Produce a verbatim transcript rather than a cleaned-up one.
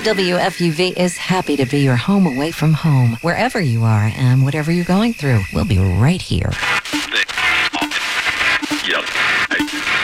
W F U V is happy to be your home away from home. Wherever you are and whatever you're going through, we'll be right here.